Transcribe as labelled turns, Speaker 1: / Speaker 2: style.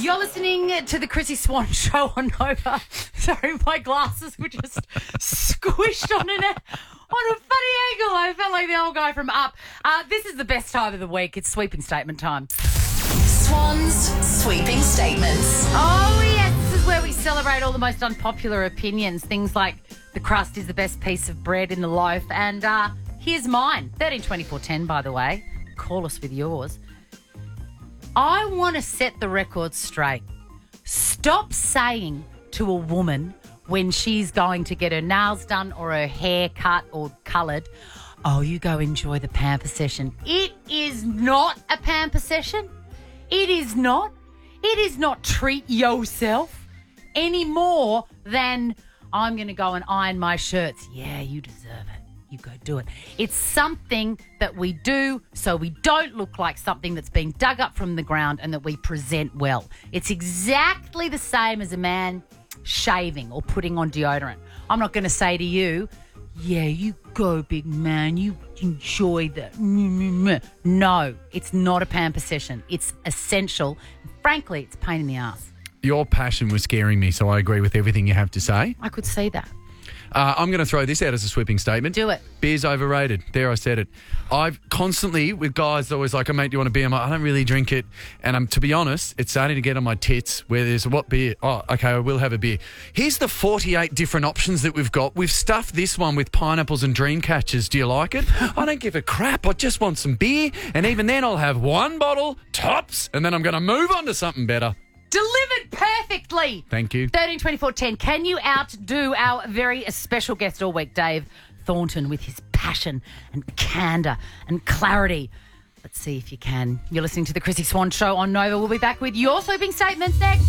Speaker 1: You're listening to the Chrissy Swan Show on Nova. Sorry, my glasses were just squished on a funny angle. I felt like the old guy from Up. This is the best time of the week. It's sweeping statement time.
Speaker 2: Swan's sweeping statements.
Speaker 1: Oh, yes. This is where we celebrate all the most unpopular opinions. Things like the crust is the best piece of bread in the loaf. And here's mine. 132410, by the way. Call us with yours. I want to set the record straight. Stop saying to a woman when she's going to get her nails done or her hair cut or coloured, oh, you go enjoy the pamper session. It is not a pamper session. It is not. It is not treat yourself any more than I'm going to go and iron my shirts. Yeah, you deserve it. You go do it. It's something that we do so we don't look like something that's been dug up from the ground and that we present well. It's exactly the same as a man shaving or putting on deodorant. I'm not going to say to you, yeah, you go, big man. You enjoy that. No, it's not a pamper session. It's essential. Frankly, it's a pain in the ass.
Speaker 3: Your passion was scaring me, so I agree with everything you have to say.
Speaker 1: I could see that.
Speaker 3: I'm going to throw this out as a sweeping statement.
Speaker 1: Do it.
Speaker 3: Beer's overrated. There, I said it. I've constantly, with guys, always like, oh, mate, do you want a beer? I'm like, I don't really drink it. And to be honest, it's starting to get on my tits where there's, what beer? Oh, okay, I will have a beer. Here's the 48 different options that we've got. We've stuffed this one with pineapples and dream catchers. Do you like it? I don't give a crap. I just want some beer. And even then, I'll have one bottle, tops, and then I'm going to move on to something better.
Speaker 1: Delivered perfectly.
Speaker 3: Thank you.
Speaker 1: 132410. Can you outdo our very special guest all week, Dave Thornton, with his passion and candour and clarity? Let's see if you can. You're listening to the Chrissy Swan Show on Nova. We'll be back with your sweeping statements next.